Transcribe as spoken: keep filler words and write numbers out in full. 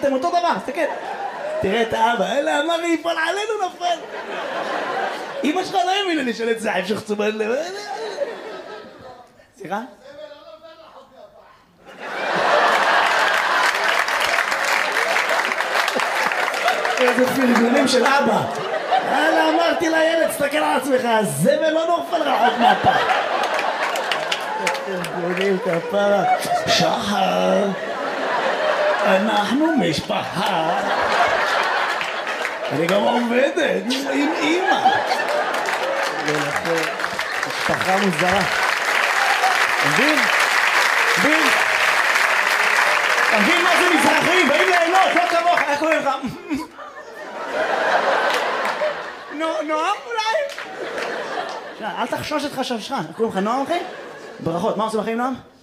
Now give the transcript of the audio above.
אתם אותו דבר, תסתכל. תראה את האבא, אלה אמר לי, יפול עלינו נפל. אמא שלך לא האמינה לי של את זה, המשך צומת לב. סליחה? איזה פרגונים של אבא. יאללה, אמרתי לילד, תסתכל על עצמך, הזבל לא נופל רחוק מהפח. פרגונים כפרה. שחר, אנחנו משפחה. אני גם עובדת עם אמא. משפחה מוזרה. מבין? מבין? מבין מה זה מזרחים? באים ליהנות, לא כמוך, איך קוראים לך? נועם אולי? אל תחשוש את חששך, איך קוראים לך נועם אחי? ברכות, מה עושים בחיים נועם?